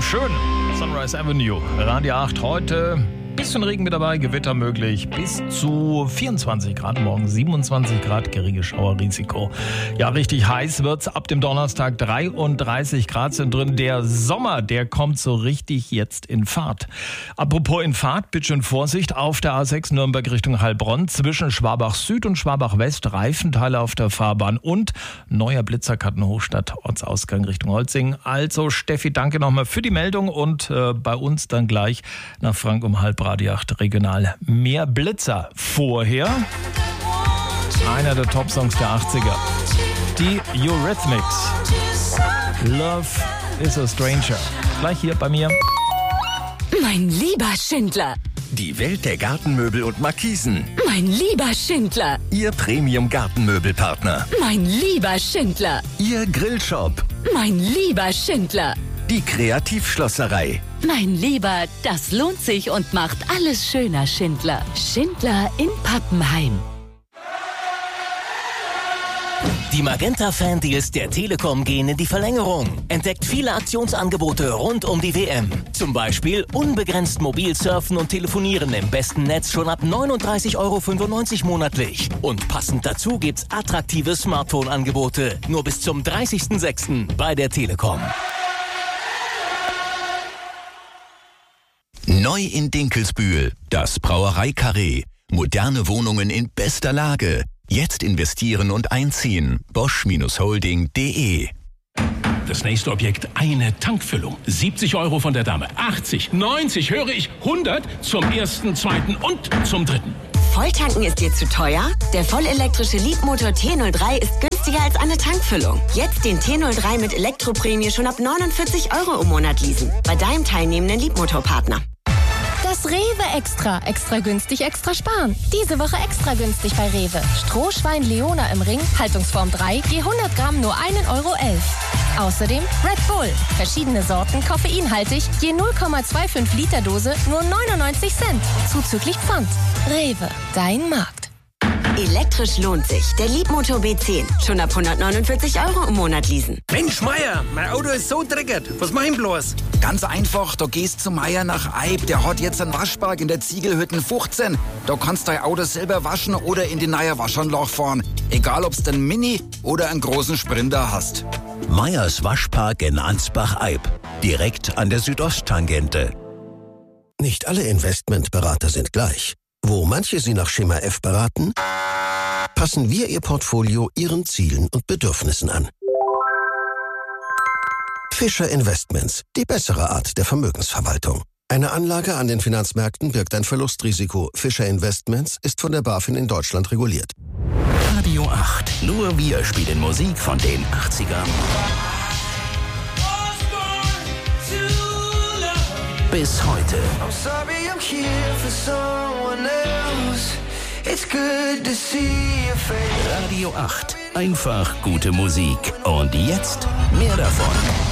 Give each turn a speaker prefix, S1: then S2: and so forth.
S1: schön. Sunrise Avenue, Radio 8 heute. Bisschen Regen mit dabei, Gewitter möglich. Bis zu 24 Grad, morgen 27 Grad, geringes Schauerrisiko. Ja, richtig heiß wird's ab dem Donnerstag. 33 Grad sind drin. Der Sommer, der kommt so richtig jetzt in Fahrt. Apropos in Fahrt, bitte schön Vorsicht auf der A6 Nürnberg Richtung Heilbronn. Zwischen Schwabach Süd und Schwabach West Reifenteile auf der Fahrbahn und neuer Blitzerkarten Hochstadt, Ortsausgang Richtung Holzing. Also Steffi, danke nochmal für die Meldung und bei uns dann gleich nach Frank um halb Radio 8 regional mehr Blitzer. Vorher einer der Top-Songs der 80er. Die Eurythmics. Love is a Stranger. Gleich hier bei mir.
S2: Mein lieber Schindler.
S3: Die Welt der Gartenmöbel und Markisen.
S2: Mein lieber Schindler.
S3: Ihr Premium-Gartenmöbelpartner.
S2: Mein lieber Schindler.
S3: Ihr Grillshop.
S2: Mein lieber Schindler.
S3: Die Kreativschlosserei.
S2: Mein Lieber, das lohnt sich und macht alles schöner, Schindler. Schindler in Pappenheim.
S4: Die Magenta-Fan-Deals der Telekom gehen in die Verlängerung. Entdeckt viele Aktionsangebote rund um die WM. Zum Beispiel unbegrenzt mobil surfen und telefonieren im besten Netz schon ab 39,95 € monatlich. Und passend dazu gibt's attraktive Smartphone-Angebote. Nur bis zum 30.06. bei der Telekom.
S3: Neu in Dinkelsbühl. Das Brauerei-Carré. Moderne Wohnungen in bester Lage. Jetzt investieren und einziehen. Bosch-Holding.de.
S5: Das nächste Objekt, eine Tankfüllung. 70 € von der Dame. 80, 90, höre ich, 100 zum ersten, zweiten und zum dritten.
S6: Volltanken ist dir zu teuer? Der vollelektrische Leapmotor T03 ist günstiger als eine Tankfüllung. Jetzt den T03 mit Elektroprämie schon ab 49 € im Monat leasen. Bei deinem teilnehmenden Leapmotor-Partner.
S7: Das Rewe Extra. Extra günstig, extra sparen. Diese Woche extra günstig bei Rewe. Strohschwein Leona im Ring, Haltungsform 3, je 100 Gramm nur 1,11 €. Außerdem Red Bull. Verschiedene Sorten, koffeinhaltig, je 0,25 Liter Dose, nur 99 Cent. Zuzüglich Pfand. Rewe, dein Markt.
S6: Elektrisch lohnt sich. Der Leapmotor B10. Schon ab 149 € im Monat leasen.
S8: Mensch, Meier, mein Auto ist so dreckig. Was mach ich bloß? Ganz einfach, da gehst zu Meier nach Eib. Der hat jetzt einen Waschpark in der Ziegelhütten 15. Da kannst du dein Auto selber waschen oder in die neue Waschanlage fahren. Egal, ob's den Mini oder einen großen Sprinter hast.
S3: Meyers Waschpark in Ansbach-Eib. Direkt an der Südosttangente.
S9: Nicht alle Investmentberater sind gleich. Wo manche Sie nach Schema F beraten, passen wir Ihr Portfolio Ihren Zielen und Bedürfnissen an. Fischer Investments, die bessere Art der Vermögensverwaltung. Eine Anlage an den Finanzmärkten birgt ein Verlustrisiko. Fischer Investments ist von der BaFin in Deutschland reguliert.
S3: Radio 8. Nur wir spielen Musik von den 80ern. Bis heute. Radio 8. Einfach gute Musik. Und jetzt mehr davon.